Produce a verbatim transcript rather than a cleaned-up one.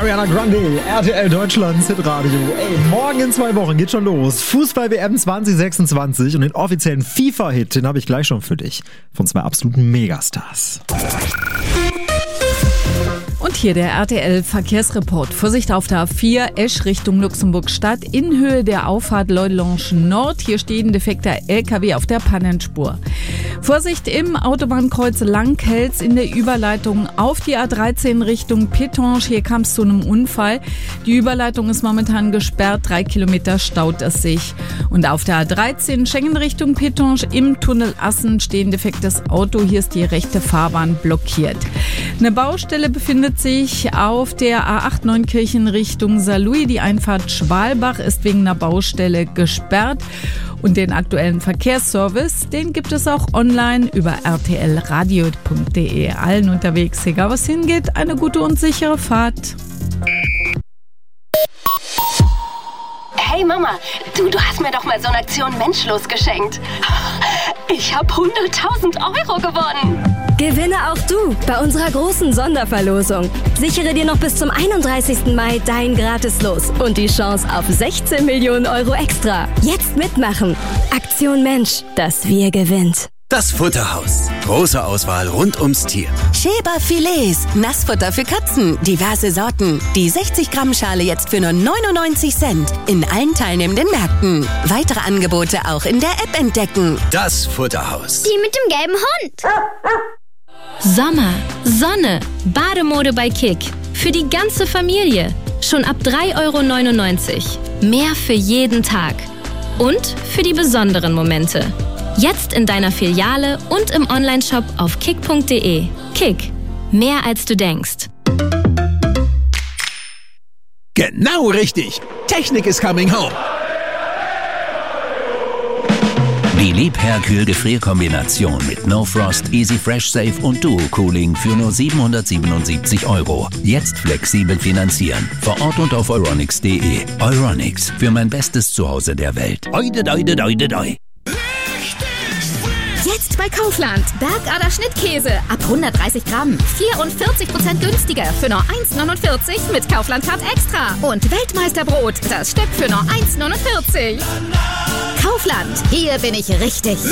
Ariana Grande, R T L Deutschlands Hitradio. Ey, morgen in zwei Wochen geht schon los. Fußball-W M zwanzig sechsundzwanzig und den offiziellen FIFA-Hit, den habe ich gleich schon für dich. Von zwei absoluten Megastars. Und hier der R T L-Verkehrsreport. Vorsicht auf der A vier, Esch Richtung Luxemburg-Stadt in Höhe der Auffahrt Leudelange Nord. Hier steht ein defekter L K W auf der Pannenspur. Vorsicht im Autobahnkreuz Langhels in der Überleitung auf die A dreizehn Richtung Pétange. Hier kam es zu einem Unfall. Die Überleitung ist momentan gesperrt. Drei Kilometer staut es sich. Und auf der A dreizehn Schengen Richtung Pétange im Tunnel Assen steht ein defektes Auto. Hier ist die rechte Fahrbahn blockiert. Eine Baustelle befindet sich auf der A acht Neunkirchen Richtung Saarlouis. Die Einfahrt Schwalbach ist wegen einer Baustelle gesperrt. Und den aktuellen Verkehrsservice, den gibt es auch online über r t l radio punkt d e. Allen unterwegs, egal was hingeht, eine gute und sichere Fahrt. Hey Mama, du, du hast mir doch mal so eine Aktion Menschlos geschenkt. Ich habe hunderttausend Euro gewonnen. Gewinne auch du bei unserer großen Sonderverlosung. Sichere dir noch bis zum einunddreißigsten Mai dein Gratislos und die Chance auf sechzehn Millionen Euro extra. Jetzt mitmachen. Aktion Mensch, das Wir gewinnt. Das Futterhaus. Große Auswahl rund ums Tier. Schäber Filets, Nassfutter für Katzen, diverse Sorten. Die sechzig Gramm Schale jetzt für nur neunundneunzig Cent. In allen teilnehmenden Märkten. Weitere Angebote auch in der App entdecken. Das Futterhaus. Die mit dem gelben Hund. Sommer, Sonne, Bademode bei Kick. Für die ganze Familie. Schon ab drei Euro neunundneunzig. Mehr für jeden Tag. Und für die besonderen Momente. Jetzt in deiner Filiale und im Onlineshop auf kick punkt d e. Kick. Mehr als du denkst. Genau richtig. Technik is coming home. Die Liebherr-Kühl-Gefrier-Kombination mit No Frost, Easy Fresh Safe und Duo Cooling für nur siebenhundertsiebenundsiebzig Euro. Jetzt flexibel finanzieren. Vor Ort und auf euronics punkt d e. Euronics. Für mein bestes Zuhause der Welt. Oide, oide, oide, oide. Jetzt bei Kaufland. Bergader Schnittkäse. Ab hundertdreißig Gramm. vierundvierzig Prozent günstiger. Für nur eins neunundvierzig mit Kaufland-Card Extra. Und Weltmeisterbrot. Das Stück für nur eins neunundvierzig. Kaufland. Hier bin ich richtig.